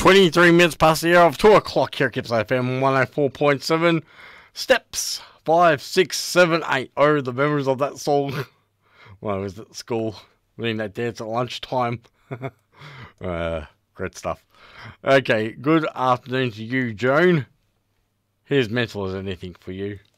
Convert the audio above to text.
23 minutes past the hour of 2 o'clock here at Gippsland FM 104.7. Steps 5, 6, 7, 8. Oh, the memories of that song when I was at school, doing that dance at lunchtime. Great stuff. Okay, good afternoon to you, Joan. Here's Mental as Anything for you.